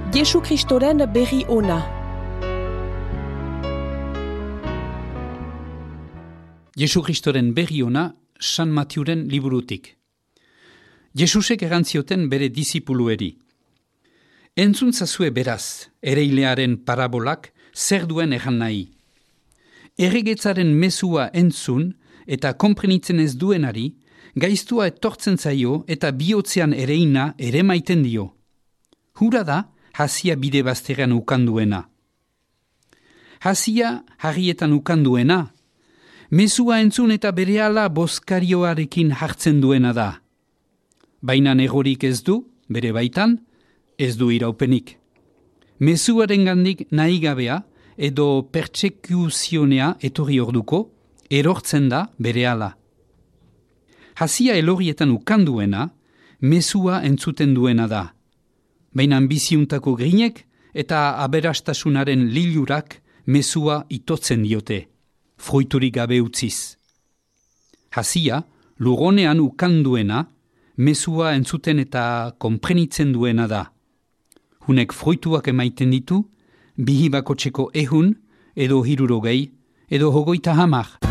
Jesu Kristoren berri ona. Jesu Kristoren berri ona San Matiuren liburutik. Jesusek erantzioten bere disipulueri. Entzuntzazue beraz, ereilearen parabolak zer duen egan nahi. Erregetzaren mezua entzun eta konprenitzen ez duenari, gaiztua etortzen zaio eta bihotzean ereina ere maiten dio. Hura da, hasia bide bazterrean ukanduena. Hasia harrietan ukanduena, mezua entzun eta berehala bozkarioarekin hartzen duena da. Baina egorik ez du, bere baitan, ez du iraupenik. Mezuaren gandik nahi gabea edo pertsekuzionea etorri orduko, erortzen da berehala. Hasia elorrietan ukanduena, mezua entzuten duena da. Baina biziuntako grinek eta aberastasunaren lilurak mezua itotzen diote, fruiturik gabe utziz. Hasia, lugonean ukanduena, mezua entzuten eta konprenitzen duena da. Hunek fruituak emaiten ditu, bihibakotxeko ehun, edo 60, edo 50.